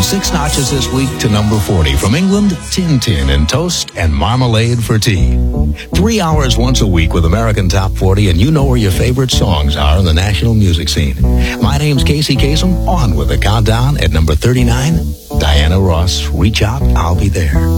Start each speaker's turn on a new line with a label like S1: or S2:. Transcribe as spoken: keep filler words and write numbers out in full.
S1: six notches this week to number forty. From England, Tin Tin and Toast and Marmalade for Tea. Three hours once a week with American Top forty, and you know where your favorite songs are in the national music scene. My name's Casey Kasem. On with the countdown at number thirty-nine. Diana Ross, Reach Out, I'll Be There.